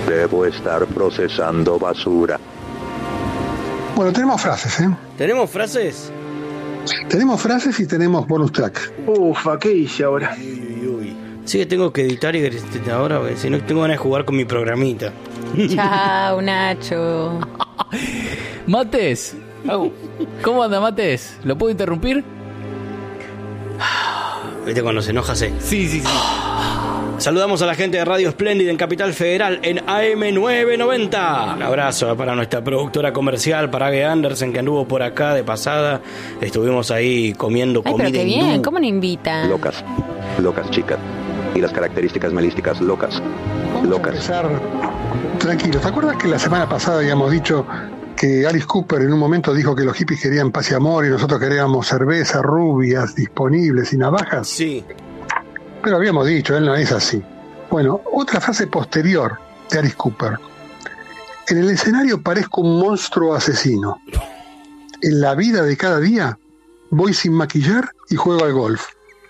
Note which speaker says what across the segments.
Speaker 1: Debo estar procesando basura.
Speaker 2: Bueno, tenemos frases, ¿eh?
Speaker 3: ¿Tenemos frases?
Speaker 2: Tenemos frases y tenemos bonus track.
Speaker 4: Ufa, ¿qué hice ahora?
Speaker 3: Sí, que tengo que editar y ahora, porque si no tengo ganas de jugar con mi programita.
Speaker 5: Chao, Nacho.
Speaker 6: Mates. ¿Cómo anda, Mates? ¿Lo puedo interrumpir?
Speaker 3: ¿Viste cuando se enoja? Sí.
Speaker 6: Sí.
Speaker 3: Saludamos a la gente de Radio Splendid en Capital Federal en AM990. Un abrazo para nuestra productora comercial, para Age Andersen, que anduvo por acá de pasada. Estuvimos ahí comiendo comida.
Speaker 5: Pero qué bien, ¿cómo no invitan?
Speaker 1: Locas chicas. Y las características melísticas locas.
Speaker 2: Vamos a empezar tranquilos. ¿Te acuerdas que la semana pasada habíamos dicho que Alice Cooper en un momento dijo que los hippies querían paz y amor y nosotros queríamos cerveza, rubias, disponibles y navajas?
Speaker 3: Sí.
Speaker 2: Pero habíamos dicho, él no es así. Bueno, otra frase posterior de Alice Cooper. En el escenario parezco un monstruo asesino. En la vida de cada día voy sin maquillar y juego al golf.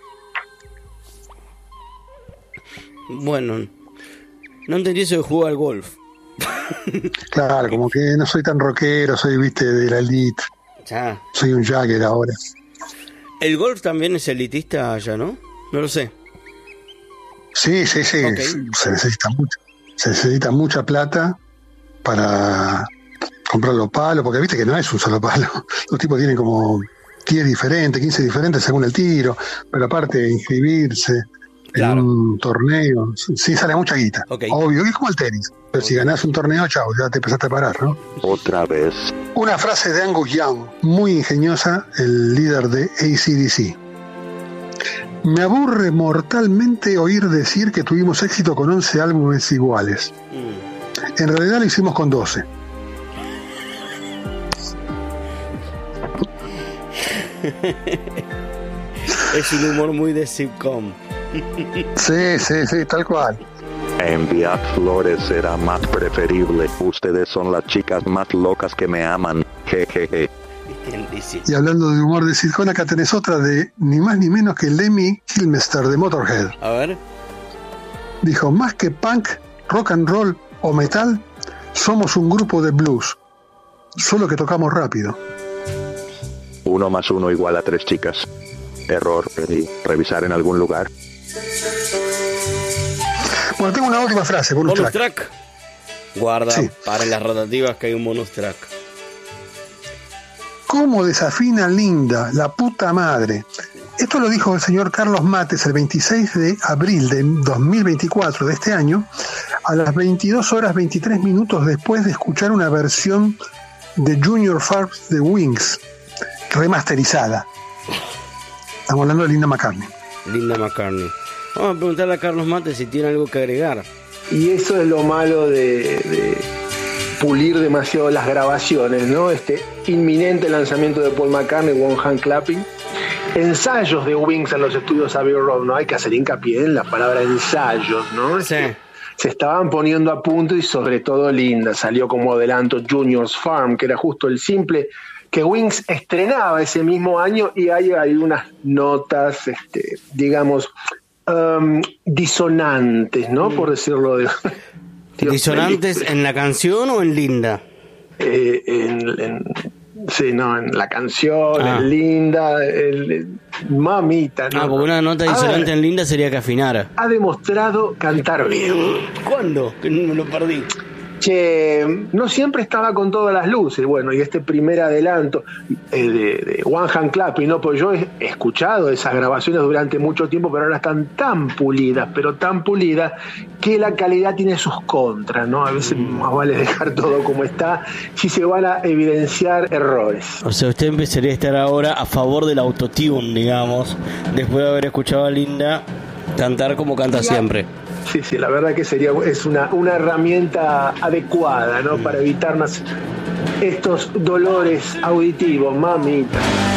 Speaker 3: Bueno, no entendí eso de jugar al golf.
Speaker 2: Claro, como que no soy tan rockero, soy, viste, de la elite.
Speaker 3: Ya.
Speaker 2: Soy un Jagger ahora.
Speaker 3: ¿El golf también es elitista allá, no? No lo sé.
Speaker 2: Sí.
Speaker 3: Okay.
Speaker 2: Se necesita mucha plata para comprar los palos, porque viste que no es un solo palo. Los tipos tienen como 10 diferentes, 15 diferentes según el tiro, pero aparte inscribirse en un torneo, sí sale mucha guita.
Speaker 3: Okay.
Speaker 2: Obvio, es como el tenis. Pero si ganás un torneo, chao, ya te empezaste a parar, ¿no?
Speaker 1: Otra vez.
Speaker 2: Una frase de Angus Young, muy ingeniosa, el líder de AC/DC. Me aburre mortalmente oír decir que tuvimos éxito con 11 álbumes iguales. En realidad lo hicimos con 12.
Speaker 3: Es un humor muy de sitcom.
Speaker 2: Sí, tal cual.
Speaker 1: Enviar flores será más preferible. Ustedes son las chicas más locas que me aman. Jejeje.
Speaker 2: Y hablando de humor de sitcom, acá tenés otra de ni más ni menos que Lemmy Kilmister de Motorhead.
Speaker 3: A ver.
Speaker 2: Dijo, más que punk, rock and roll o metal, somos un grupo de blues. Solo que tocamos rápido.
Speaker 1: 1 más 1 igual a 3 chicas. Error. Revisar en algún lugar.
Speaker 2: Bueno, tengo una última frase. Bonus track.
Speaker 3: Guarda,
Speaker 2: sí.
Speaker 3: Para las rotativas que hay un bonus track.
Speaker 2: ¿Cómo desafina Linda, la puta madre? Esto lo dijo el señor Carlos Mates el 26 de abril de 2024 de este año, a las 22 horas 23 minutos después de escuchar una versión de Junior Farms de Wings, remasterizada. Estamos hablando de Linda McCartney.
Speaker 3: Vamos a preguntarle a Carlos Mates si tiene algo que agregar.
Speaker 4: Y eso es lo malo de pulir demasiado las grabaciones, ¿no? Este inminente lanzamiento de Paul McCartney, One Hand Clapping, ensayos de Wings en los estudios Abbey Road, ¿no? Hay que hacer hincapié en la palabra ensayos, ¿no?
Speaker 3: Sí.
Speaker 4: Se estaban poniendo a punto y sobre todo Linda salió como adelanto Junior's Farm, que era justo el simple que Wings estrenaba ese mismo año, y hay unas notas, digamos, disonantes, ¿no? Por decirlo de...
Speaker 3: ¿Disonantes en la canción o en Linda?
Speaker 4: Sí, no, en la canción, en Linda, mamita, ¿no?
Speaker 3: Porque una nota disonante en Linda sería que afinara.
Speaker 4: Ha demostrado cantar bien.
Speaker 3: ¿Cuándo? Que no me lo perdí.
Speaker 4: Che, no siempre estaba con todas las luces. Bueno, y este primer adelanto de One Hand Clapping, ¿no? Pues yo he escuchado esas grabaciones durante mucho tiempo, pero ahora están tan pulidas, que la calidad tiene sus contras, ¿no? A veces más vale dejar todo como está si se van a evidenciar errores.
Speaker 3: O sea, usted empezaría a estar ahora a favor del autotune, digamos, después de haber escuchado a Linda cantar como canta siempre.
Speaker 4: Sí, la verdad que es una herramienta adecuada, ¿no? Para evitarnos estos dolores auditivos, mamita.